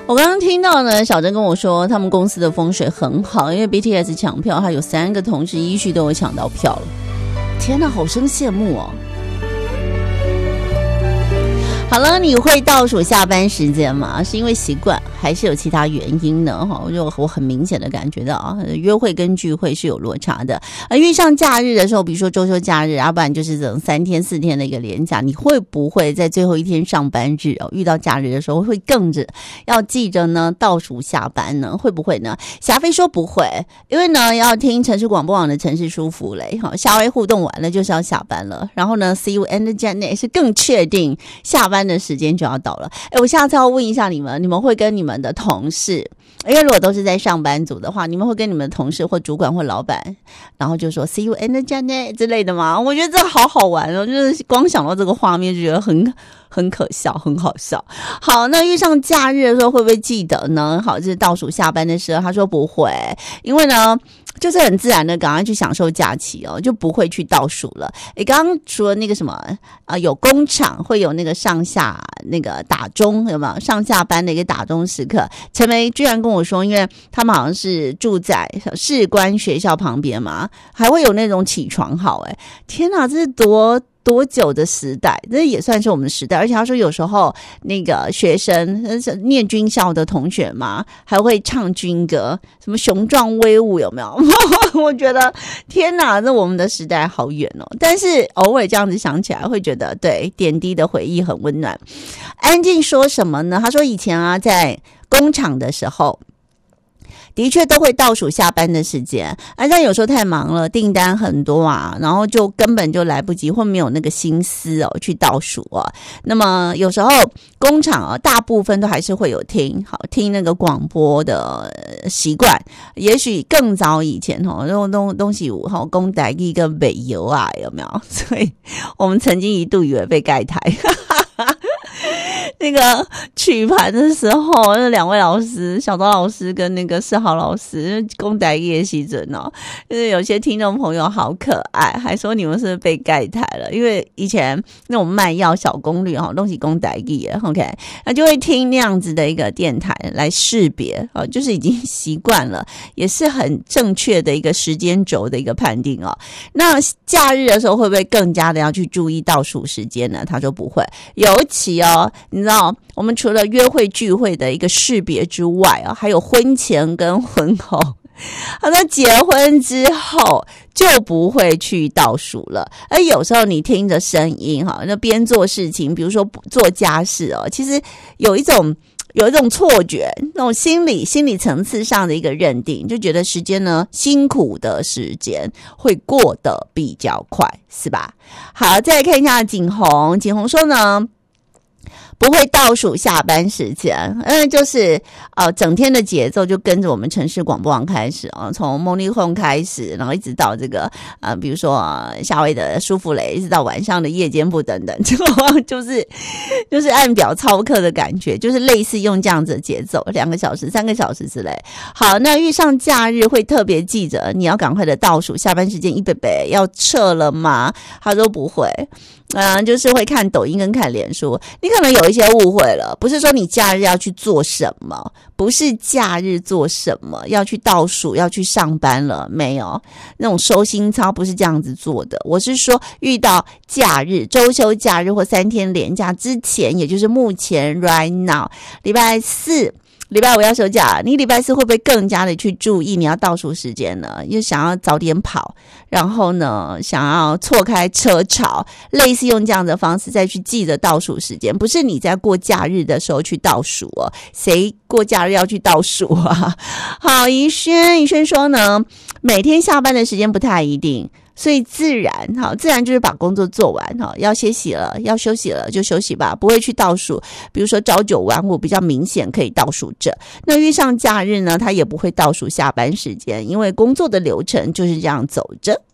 我刚刚听到呢，小珍跟我说他们公司的风水很好，因为 BTS 抢票，他有3个同事依序都有抢到票了。天哪，好生羡慕哦！好了，你会倒数下班时间吗？是因为习惯，还是有其他原因呢？我很明显的感觉到约会跟聚会是有落差的。遇上假日的时候，比如说周休假日，要不然就是等3天4天的一个连假，你会不会在最后一天上班日遇到假日的时候会更着要记着呢倒数下班呢？会不会呢？霞飞说不会，因为呢要听城市广播网的城市舒服嘞。夏威互动完了就是要下班了，然后呢 See you and Janet 是更确定下班的时间就要到了。我下次要问一下你们会跟你们的同事，因为如果都是在上班族的话，你们会跟你们的同事或主管或老板，然后就说 See you and Janet 之类的吗？我觉得这好好玩哦，就是光想到这个画面就觉得很可笑，很好笑。好，那遇上假日的时候会不会记得呢？好，就是倒数下班的时候，他说不会，因为呢就是很自然的赶快去享受假期哦，就不会去倒数了。刚刚除了那个什么有工厂会有那个上下那个打钟，有没有上下班的一个打钟时刻？陈梅居然跟我说，因为他们好像是住在士官学校旁边嘛，还会有那种起床号。天哪，这是多久的时代，这也算是我们的时代。而且他说有时候那个学生念军校的同学嘛，还会唱军歌，什么雄壮威武，有没有？我觉得天哪，这我们的时代好远哦。但是偶尔这样子想起来会觉得对，点滴的回忆很温暖。安静说什么呢？他说以前在工厂的时候的确都会倒数下班的时间，但有时候太忙了，订单很多然后就根本就来不及或没有那个心思去倒数那么有时候工厂大部分都还是会有听那个广播的习惯，也许更早以前那种东西讲台语跟美游有没有？所以我们曾经一度以为被盖台。那个取盘的时候，那2位老师，小周老师跟那个世豪老师，讲台语的时候就是有些听众朋友好可爱，还说你们是不是被盖台了？因为以前那种卖药小功率东西讲台语 OK， 那就会听那样子的一个电台来识别就是已经习惯了，也是很正确的一个时间轴的一个判定那假日的时候会不会更加的要去注意倒数时间呢？他说不会，尤其你知道我们除了约会聚会的一个识别之外还有婚前跟婚后。他说结婚之后就不会去倒数了，而有时候你听着声音那边做事情，比如说做家事其实有一种错觉，那种心理层次上的一个认定，就觉得时间呢，辛苦的时间会过得比较快，是吧？好，再来看一下景洪说呢，不会倒数下班时间，就是整天的节奏就跟着我们城市广播网开始从 Morning Home 开始，然后一直到这个比如说夏威的舒芙蕾，一直到晚上的夜间部等等，就是按表操课的感觉，就是类似用这样子的节奏，2个小时3个小时之类。好，那遇上假日会特别记着你要赶快的倒数下班时间，一贝贝要撤了吗？他说不会。就是会看抖音跟看脸书，你可能有一些误会了，不是说你假日要去做什么，不是假日做什么要去倒数要去上班了，没有，那种收心操不是这样子做的。我是说遇到假日周休假日或3天连假之前，也就是目前 right now 礼拜4礼拜5要休假，你礼拜4会不会更加的去注意你要倒数时间呢？又想要早点跑，然后呢想要错开车潮，类似用这样的方式再去记得倒数时间，不是你在过假日的时候去倒数谁过假日要去倒数好，怡轩说呢，每天下班的时间不太一定，所以自然就是把工作做完要歇息了，要休息了就休息吧，不会去倒数。比如说朝9晚5比较明显可以倒数着，那遇上假日呢，他也不会倒数下班时间，因为工作的流程就是这样走着。